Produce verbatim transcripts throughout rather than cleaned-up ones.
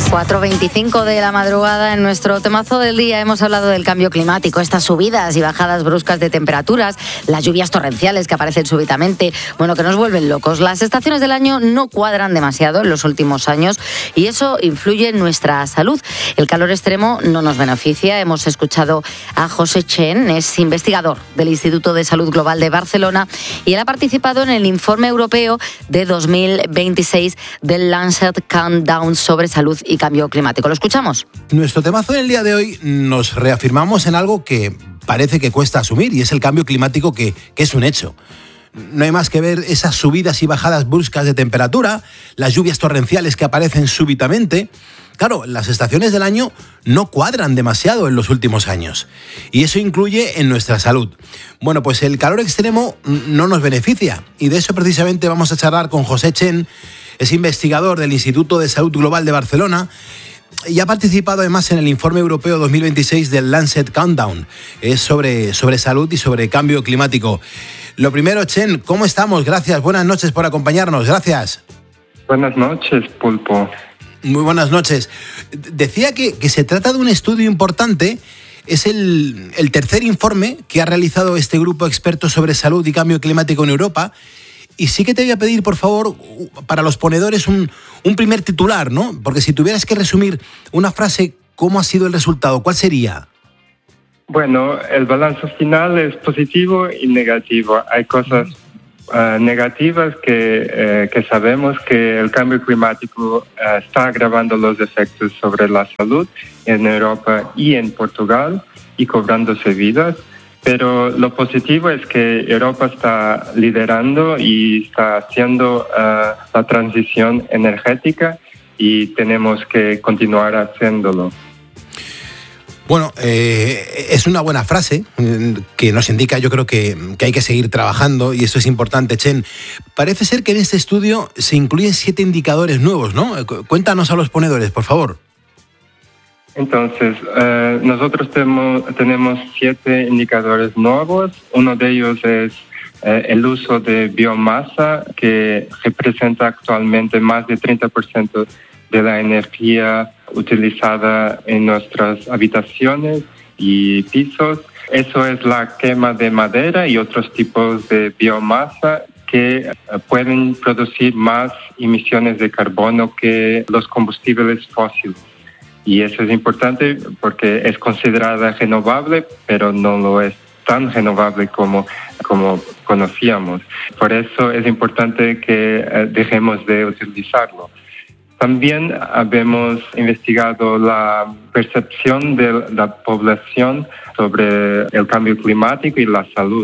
cuatro veinticinco de la madrugada. En nuestro temazo del día hemos hablado del cambio climático, estas subidas y bajadas bruscas de temperaturas, las lluvias torrenciales que aparecen súbitamente, bueno, que nos vuelven locos. Las estaciones del año no cuadran demasiado en los últimos años y eso influye en nuestra salud. El calor extremo no nos beneficia. Hemos escuchado a José Chen, es investigador del Instituto de Salud Global de Barcelona y él ha participado en el informe europeo de dos mil veintiséis del Lancet Countdown sobre salud y cambio climático. ¿Lo escuchamos? Nuestro temazo del día de hoy nos reafirmamos en algo que parece que cuesta asumir y es el cambio climático que, que es un hecho. No hay más que ver esas subidas y bajadas bruscas de temperatura, las lluvias torrenciales que aparecen súbitamente. Claro, las estaciones del año no cuadran demasiado en los últimos años y eso incluye en nuestra salud. Bueno, pues el calor extremo no nos beneficia y de eso precisamente vamos a charlar con José Chen. Es investigador del Instituto de Salud Global de Barcelona y ha participado además en el informe europeo dos mil veintiséis del Lancet Countdown. Es sobre, sobre salud y sobre cambio climático. Lo primero, Chen, ¿cómo estamos? Gracias, buenas noches por acompañarnos, gracias. Buenas noches, Pulpo. Muy buenas noches. Decía que, que se trata de un estudio importante. Es el, el tercer informe que ha realizado este grupo experto sobre salud y cambio climático en Europa. Y sí que te voy a pedir, por favor, para los ponedores, un, un primer titular, ¿no? Porque si tuvieras que resumir una frase, ¿cómo ha sido el resultado? ¿Cuál sería? Bueno, el balance final es positivo y negativo. Hay cosas uh, negativas que, eh, que sabemos que el cambio climático uh, está agravando los efectos sobre la salud en Europa y en Portugal y cobrándose vidas. Pero lo positivo es que Europa está liderando y está haciendo uh, la transición energética y tenemos que continuar haciéndolo. Bueno, eh, es una buena frase que nos indica, yo creo que, que hay que seguir trabajando y eso es importante, Chen. Parece ser que en este estudio se incluyen siete indicadores nuevos, ¿no? Cuéntanos a los ponedores, por favor. Entonces, eh, nosotros tenemos, tenemos siete indicadores nuevos. Uno de ellos es eh, el uso de biomasa, que representa actualmente más del treinta por ciento de la energía utilizada en nuestras habitaciones y pisos. Eso es la quema de madera y otros tipos de biomasa que eh, pueden producir más emisiones de carbono que los combustibles fósiles. Y eso es importante porque es considerada renovable, pero no lo es tan renovable como, como conocíamos. Por eso es importante que eh, dejemos de utilizarlo. También habemos investigado la percepción de la población sobre el cambio climático y la salud.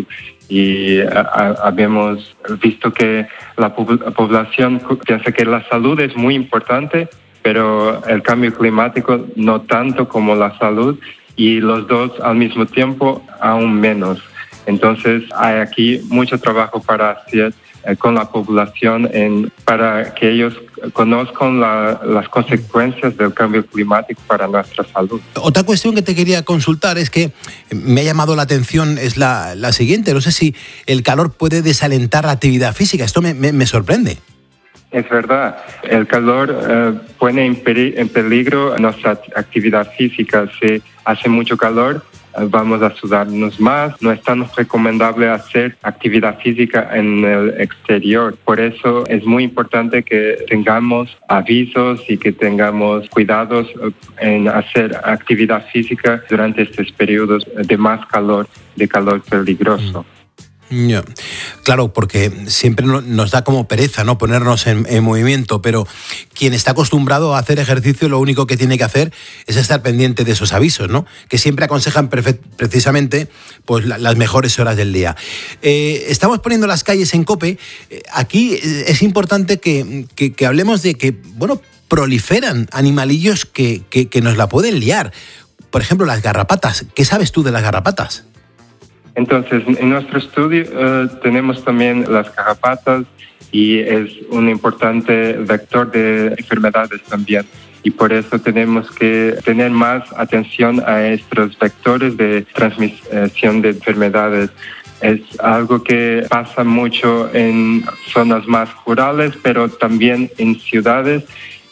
Y uh, habemos visto que la po- población piensa que la salud es muy importante, pero el cambio climático no tanto como la salud y los dos al mismo tiempo aún menos. Entonces hay aquí mucho trabajo para hacer eh, con la población en, para que ellos conozcan la, las consecuencias del cambio climático para nuestra salud. Otra cuestión que te quería consultar es que me ha llamado la atención es la, la siguiente. No sé si el calor puede desalentar la actividad física. Esto me, me, me sorprende. Es verdad, el calor eh, pone en, peri- en peligro nuestra actividad física. Si hace mucho calor, eh, vamos a sudarnos más. No es tan recomendable hacer actividad física en el exterior. Por eso es muy importante que tengamos avisos y que tengamos cuidados en hacer actividad física durante estos periodos de más calor, de calor peligroso. Mm. Yeah. Claro, porque siempre nos da como pereza, ¿no?, ponernos en, en movimiento, pero quien está acostumbrado a hacer ejercicio lo único que tiene que hacer es estar pendiente de esos avisos, ¿no?, que siempre aconsejan prefe- precisamente pues, la, las mejores horas del día. Eh, estamos poniendo las calles en COPE. Eh, aquí es importante que, que, que hablemos de que, bueno, proliferan animalillos que, que, que nos la pueden liar. Por ejemplo, las garrapatas. ¿Qué sabes tú de las garrapatas? Entonces, en nuestro estudio uh, tenemos también las garrapatas y es un importante vector de enfermedades también. Y por eso tenemos que tener más atención a estos vectores de transmisión de enfermedades. Es algo que pasa mucho en zonas más rurales, pero también en ciudades.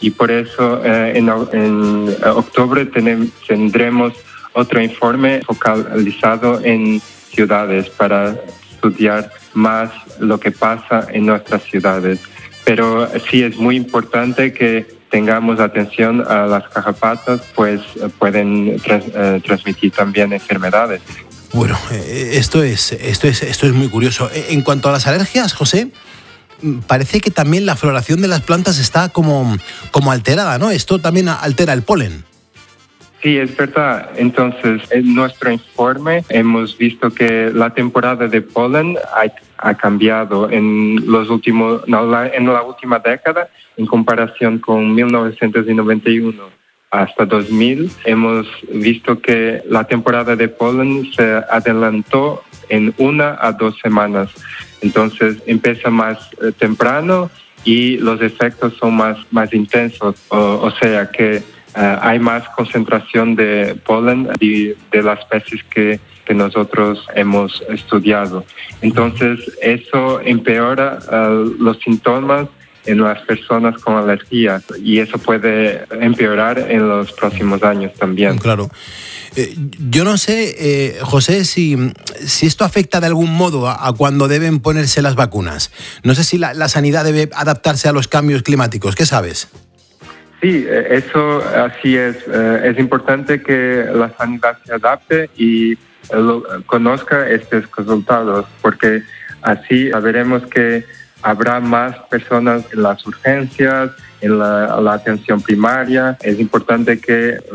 y por eso eh, en, en octubre tenem, tendremos otro informe focalizado en ciudades para estudiar más lo que pasa en nuestras ciudades. Pero sí es muy importante que tengamos atención a las garrapatas, pues pueden trans, eh, transmitir también enfermedades. Bueno, esto es, esto es, esto es muy curioso. En cuanto a las alergias, José, parece que también la floración de las plantas está como, como alterada, ¿no? Esto también altera el polen. Sí, es verdad. Entonces, en nuestro informe hemos visto que la temporada de polen ha, ha cambiado en los últimos, no, la, en la última década en comparación con mil novecientos noventa y uno hasta dos mil. Hemos visto que la temporada de polen se adelantó en una a dos semanas. Entonces, empieza más eh, temprano y los efectos son más, más intensos. O, o sea que Uh, hay más concentración de polen de, de las especies que, que nosotros hemos estudiado. Entonces, eso empeora uh, los síntomas en las personas con alergias y eso puede empeorar en los próximos años también. Claro. Eh, yo no sé, eh, José, si, si esto afecta de algún modo a, a cuando deben ponerse las vacunas. No sé si la, la sanidad debe adaptarse a los cambios climáticos. ¿Qué sabes? Sí, eso así es. Es importante que la sanidad se adapte y lo, conozca estos resultados, porque así veremos que habrá más personas en las urgencias, en la, la atención primaria. Es importante que